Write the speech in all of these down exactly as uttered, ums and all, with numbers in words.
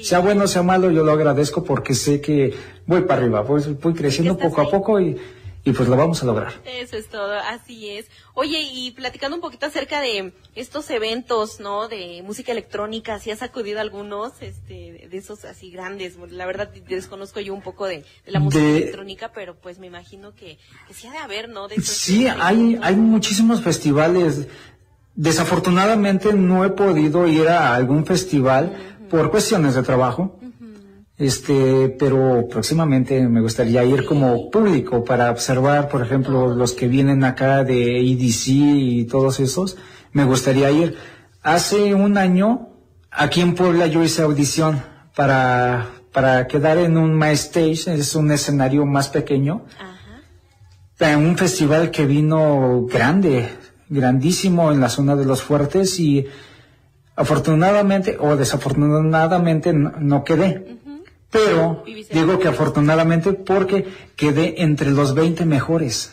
sea bueno, sea malo, yo lo agradezco porque sé que voy para arriba, voy, voy creciendo poco ahí. a poco y, y pues lo vamos a lograr. Eso es todo, así es. Oye, y platicando un poquito acerca de estos eventos, ¿no? De música electrónica, ¿si has acudido a algunos, este, de esos así grandes? La verdad, desconozco yo un poco de, de la música de... electrónica, pero pues me imagino que, que sí ha de haber, ¿no? De esos sí, hay, hay muchísimos festivales. Desafortunadamente no he podido ir a algún festival uh-huh. por cuestiones de trabajo. Este, pero próximamente me gustaría ir como público para observar, por ejemplo, los que vienen acá de E D C y todos esos. Me gustaría ir. Hace un año, aquí en Puebla, yo hice audición para, para quedar en un My Stage, es un escenario más pequeño. Ajá. En un festival que vino grande, grandísimo en la zona de Los Fuertes y afortunadamente o desafortunadamente no, no quedé. Uh-huh. Pero digo que afortunadamente porque quedé entre los veinte mejores.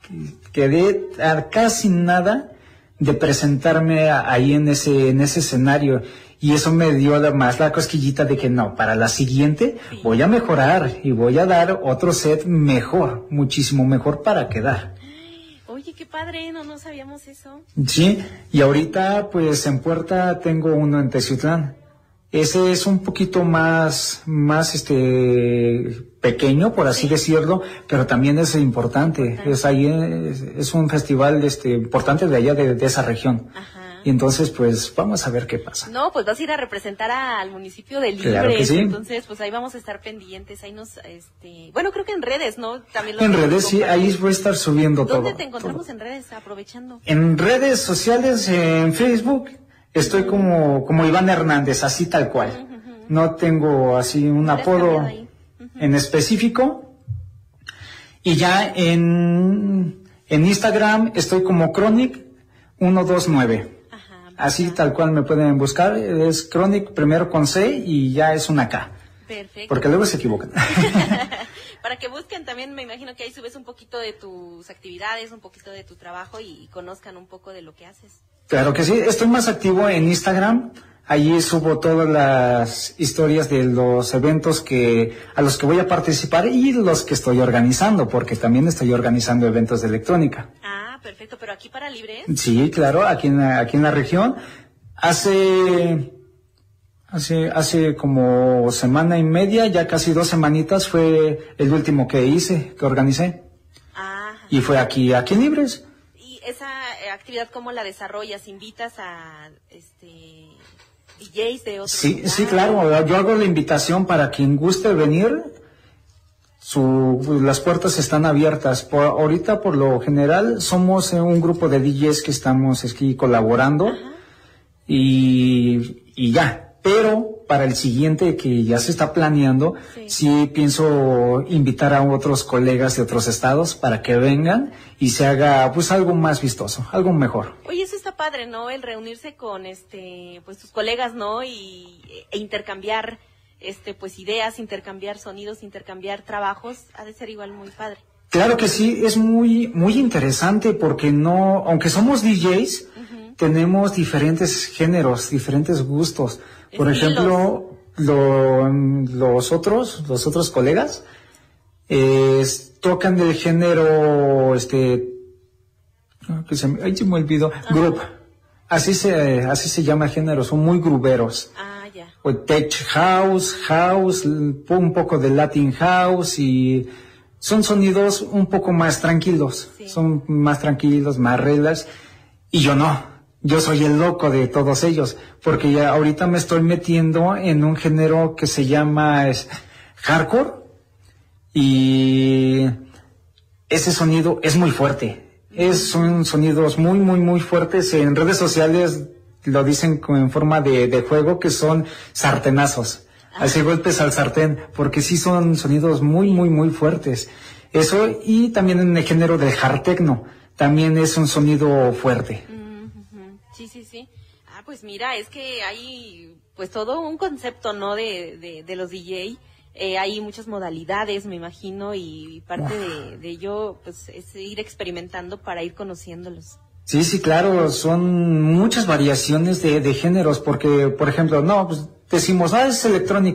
Quedé a casi nada de presentarme ahí en ese en ese escenario y eso me dio más la cosquillita de que no, para la siguiente voy a mejorar y voy a dar otro set mejor, muchísimo mejor para quedar. Oye, qué padre, no, no sabíamos eso. Sí, y ahorita pues en puerta tengo uno en Teciutlán. Ese es un poquito más, más este, pequeño, por así sí. decirlo, pero también es importante. importante. Es ahí, es, es un festival, este, importante de allá de, de esa región. Ajá. Y entonces, pues, vamos a ver qué pasa. No, pues vas a ir a representar a, al municipio de Libres. Claro que sí. Entonces, pues ahí vamos a estar pendientes. Ahí nos, este, bueno, creo que en redes, ¿no? También lo en redes, sí, ahí voy a estar subiendo ¿Dónde todo. ¿Dónde te encontramos todo. en redes, aprovechando? En redes sociales, en Facebook. Estoy como, como Iván Hernández, así tal cual. Uh-huh. No tengo así un apodo uh-huh. en específico. Y ya en, en Instagram estoy como Chronic ciento veintinueve. Ajá, así tal cual me pueden buscar. Es Chronic primero con C y ya es una K. Perfecto. Porque luego se equivocan. Para que busquen también, me imagino que ahí subes un poquito de tus actividades, un poquito de tu trabajo y, y conozcan un poco de lo que haces. Claro que sí, estoy más activo en Instagram, allí subo todas las historias de los eventos que a los que voy a participar y los que estoy organizando, porque también estoy organizando eventos de electrónica. Ah, perfecto, pero aquí para Libres. Sí, claro, aquí en la, aquí en la región. Hace, hace, hace como semana y media, ya casi dos semanitas fue el último que hice, que organicé. Ah. Y fue aquí, aquí en Libres. Esa actividad, ¿cómo la desarrollas? ¿Invitas a este D Js de otros Sí, lugares? sí, claro. Yo hago la invitación para quien guste venir. Su, las puertas están abiertas. Por, ahorita, por lo general, somos un grupo de D Js que estamos aquí colaborando. Ajá. y y ya. Pero para el siguiente que ya se está planeando, sí. sí pienso invitar a otros colegas de otros estados para que vengan y se haga pues algo más vistoso, algo mejor. Oye, eso está padre, ¿no? El reunirse con este pues tus colegas, ¿no? Y e intercambiar este pues ideas, intercambiar sonidos, intercambiar trabajos, ha de ser igual muy padre. Claro que sí, es muy muy interesante porque no, aunque somos D Js, uh-huh. tenemos diferentes géneros, diferentes gustos. Por Estilos. ejemplo, lo, los otros, los otros colegas, eh, tocan del género, este, que se me, ay, se me olvidó, ah. group. Así se, así se llama el género, son muy gruberos. Ah, ya. O tech house, house, un poco de Latin house y son sonidos un poco más tranquilos, sí. son más tranquilos, más relax, y yo no. Yo soy el loco de todos ellos, porque ya ahorita me estoy metiendo en un género que se llama es, hardcore, y ese sonido es muy fuerte. Es, son sonidos muy, muy, muy fuertes. En redes sociales lo dicen en forma de, de juego que son sartenazos. Ah. Así golpes al sartén, porque sí son sonidos muy, muy, muy fuertes. Eso, y también en el género del hard techno, también es un sonido fuerte. Sí, sí, sí. Ah, pues mira, es que hay pues todo un concepto, ¿no? De, de, de los D J. Eh, hay muchas modalidades, me imagino, y parte de, de ello pues es ir experimentando para ir conociéndolos. Sí, sí, claro, son muchas variaciones de, de géneros, porque, por ejemplo, no, pues decimos, ah, es electrónica.